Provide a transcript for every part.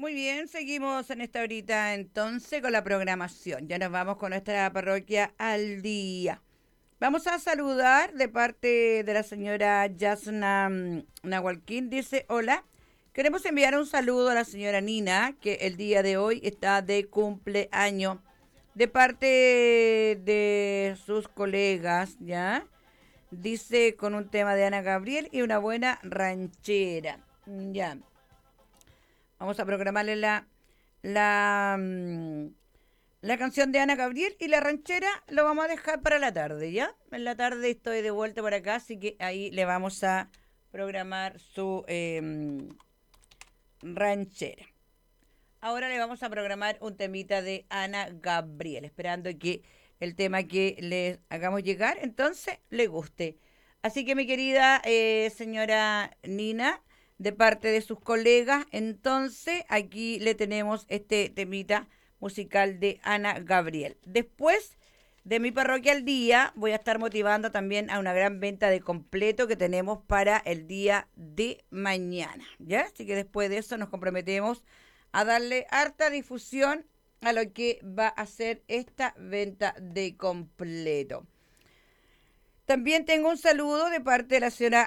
Muy bien, seguimos en esta horita entonces con la programación. Ya nos vamos con nuestra parroquia al día. Vamos a saludar de parte de la señora Yasna Nahualquín. Dice, hola, queremos enviar un saludo a la señora Nina, que el día de hoy está de cumpleaños, de parte de sus colegas, ¿ya? Dice con un tema de Ana Gabriel y una buena ranchera. Ya, vamos a programarle la la canción de Ana Gabriel y la ranchera lo vamos a dejar para la tarde, ¿ya? En la tarde estoy de vuelta por acá, así que ahí le vamos a programar su ranchera. Ahora le vamos a programar un temita de Ana Gabriel, esperando que el tema que le hagamos llegar, entonces, le guste. Así que mi querida señora Nina, de parte de sus colegas, entonces aquí le tenemos este temita musical de Ana Gabriel. Después de mi parroquia al día, voy a estar motivando también a una gran venta de completo que tenemos para el día de mañana, ¿ya? Así que después de eso nos comprometemos a darle harta difusión a lo que va a ser esta venta de completo. También tengo un saludo de parte de la señora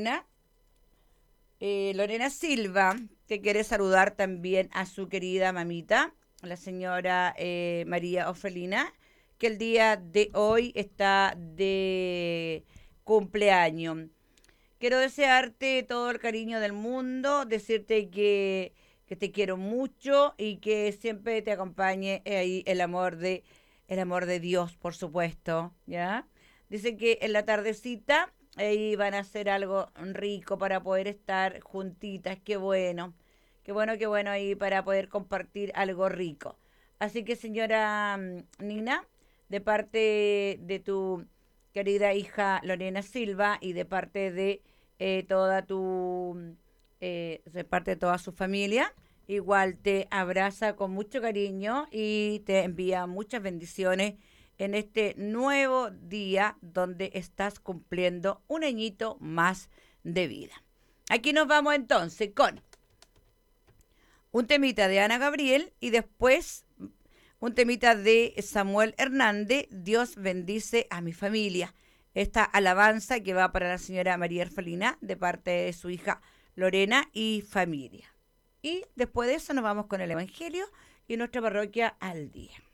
Lorena Silva, que quiere saludar también a su querida mamita, la señora María Ofelina, que el día de hoy está de cumpleaños. Quiero desearte todo el cariño del mundo, decirte que te quiero mucho y que siempre te acompañe ahí el amor de Dios, por supuesto, ¿ya? Dicen que en la tardecita ahí van a hacer algo rico para poder estar juntitas, qué bueno ahí para poder compartir algo rico. Así que señora Nina, de parte de tu querida hija Lorena Silva y de parte de toda de parte de toda su familia. Igual te abraza con mucho cariño y te envía muchas bendiciones en este nuevo día donde estás cumpliendo un añito más de vida. Aquí nos vamos entonces con un temita de Ana Gabriel y después un temita de Samuel Hernández, Dios bendice a mi familia. Esta alabanza que va para la señora María Erfelina de parte de su hija Lorena y familia. Y después de eso nos vamos con el Evangelio y nuestra parroquia al día.